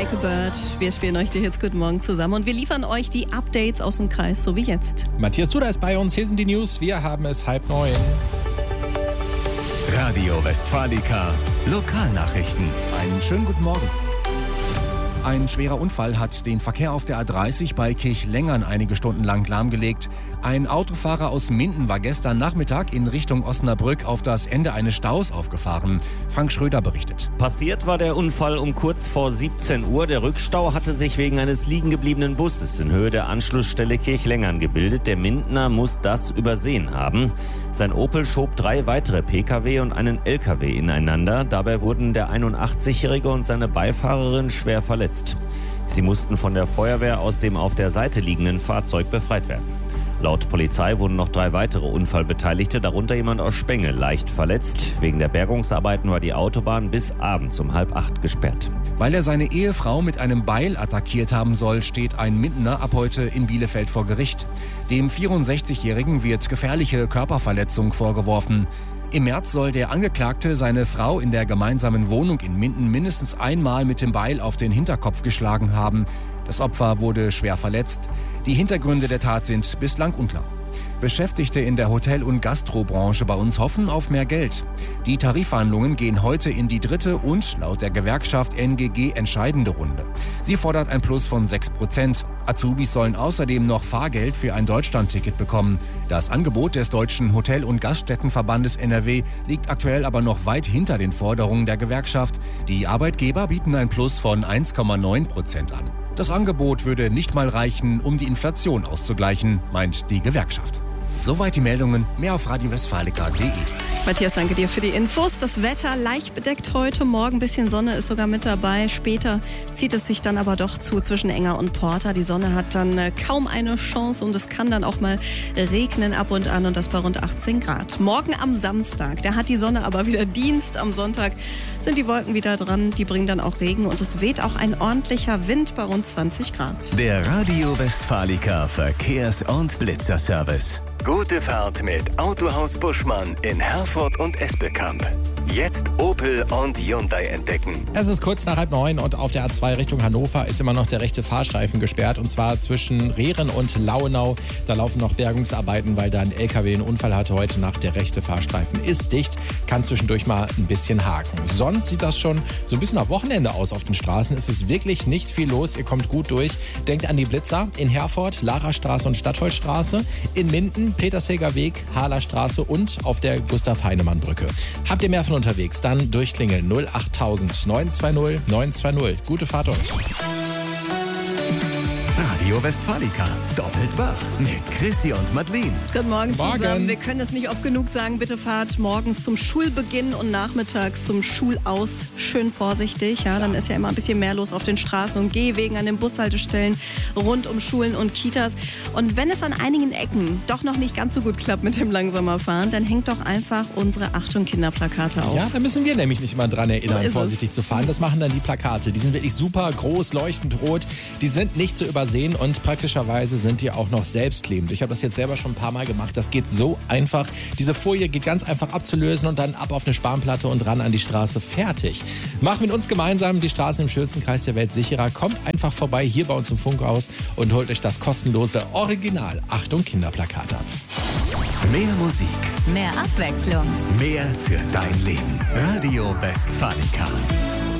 Like a Bird. Wir spielen euch die Hits Guten Morgen zusammen und wir liefern euch die Updates aus dem Kreis, so wie jetzt. Matthias Duda ist bei uns, hier sind die News, wir haben es 8:30. Radio Westfalica, Lokalnachrichten. Einen schönen guten Morgen. Ein schwerer Unfall hat den Verkehr auf der A30 bei Kirchlengern einige Stunden lang lahmgelegt. Ein Autofahrer aus Minden war gestern Nachmittag in Richtung Osnabrück auf das Ende eines Staus aufgefahren. Frank Schröder berichtet. Passiert war der Unfall um kurz vor 17 Uhr. Der Rückstau hatte sich wegen eines liegengebliebenen Busses in Höhe der Anschlussstelle Kirchlengern gebildet. Der Mindener muss das übersehen haben. Sein Opel schob 3 weitere Pkw und einen Lkw ineinander. Dabei wurden der 81-Jährige und seine Beifahrerin schwer verletzt. Sie mussten von der Feuerwehr aus dem auf der Seite liegenden Fahrzeug befreit werden. Laut Polizei wurden noch 3 weitere Unfallbeteiligte, darunter jemand aus Spenge, leicht verletzt. Wegen der Bergungsarbeiten war die Autobahn bis abends um 7:30 gesperrt. Weil er seine Ehefrau mit einem Beil attackiert haben soll, steht ein Mindener ab heute in Bielefeld vor Gericht. Dem 64-Jährigen wird gefährliche Körperverletzung vorgeworfen. Im März soll der Angeklagte seine Frau in der gemeinsamen Wohnung in Minden mindestens einmal mit dem Beil auf den Hinterkopf geschlagen haben. Das Opfer wurde schwer verletzt. Die Hintergründe der Tat sind bislang unklar. Beschäftigte in der Hotel- und Gastrobranche bei uns hoffen auf mehr Geld. Die Tarifverhandlungen gehen heute in die 3. und laut der Gewerkschaft NGG entscheidende Runde. Sie fordert ein Plus von 6%. Azubis sollen außerdem noch Fahrgeld für ein Deutschlandticket bekommen. Das Angebot des Deutschen Hotel- und Gaststättenverbandes NRW liegt aktuell aber noch weit hinter den Forderungen der Gewerkschaft. Die Arbeitgeber bieten ein Plus von 1,9% an. Das Angebot würde nicht mal reichen, um die Inflation auszugleichen, meint die Gewerkschaft. Soweit die Meldungen, mehr auf radiowestfalica.de. Matthias, danke dir für die Infos. Das Wetter leicht bedeckt heute, morgen ein bisschen Sonne ist sogar mit dabei. Später zieht es sich dann aber doch zu zwischen Enger und Porter. Die Sonne hat dann kaum eine Chance und es kann dann auch mal regnen ab und an und das bei rund 18 Grad. Morgen am Samstag, da hat die Sonne aber wieder Dienst. Am Sonntag sind die Wolken wieder dran, die bringen dann auch Regen und es weht auch ein ordentlicher Wind bei rund 20 Grad. Der Radio Westfalica Verkehrs- und Blitzerservice. Gute Fahrt mit Autohaus Buschmann in Herford und Espelkamp. Jetzt Opel und Hyundai entdecken. Es ist kurz nach 8:30 und auf der A2 Richtung Hannover ist immer noch der rechte Fahrstreifen gesperrt und zwar zwischen Rehren und Lauenau. Da laufen noch Bergungsarbeiten, weil da ein LKW einen Unfall hatte heute Nacht. Der rechte Fahrstreifen ist dicht, kann zwischendurch mal ein bisschen haken. Sonst sieht das schon so ein bisschen auf Wochenende aus auf den Straßen. Es ist wirklich nicht viel los, ihr kommt gut durch. Denkt an die Blitzer in Herford, Larastraße und Stadtholzstraße, in Minden, Petersheger Weg, Harlerstraße und auf der Gustav-Heinemann-Brücke. Habt ihr mehr von unterwegs, dann durchklingeln 08000 920 920. Gute Fahrt euch. Radio Westfalica, doppelt wach mit Chrissy und Madeleine. Guten Morgen Morgen. zusammen. Wir können es nicht oft genug sagen. Bitte fahrt morgens zum Schulbeginn und nachmittags zum Schulaus schön vorsichtig. Ja, dann ist ja immer ein bisschen mehr los auf den Straßen und Gehwegen an den Bushaltestellen rund um Schulen und Kitas. Und wenn es an einigen Ecken doch noch nicht ganz so gut klappt mit dem langsamer Fahren, dann hängt doch einfach unsere Achtung Kinderplakate auf. Ja, da müssen wir nämlich nicht mal dran erinnern, So ist vorsichtig zu fahren. Das machen dann die Plakate. Die sind wirklich super groß, leuchtend rot. Die sind nicht zu übersehen und praktischerweise sind die auch noch selbstklebend. Ich habe das jetzt selber schon ein paar Mal gemacht. Das geht so einfach. Diese Folie geht ganz einfach abzulösen und dann ab auf eine Spanplatte und ran an die Straße. Fertig. Macht mit uns gemeinsam die Straßen im schönsten Kreis der Welt sicherer. Kommt einfach vorbei hier bei uns im Funkhaus und holt euch das kostenlose Original Achtung Kinderplakat ab. Mehr Musik, Mehr Abwechslung. mehr für dein Leben. Radio Westfalica.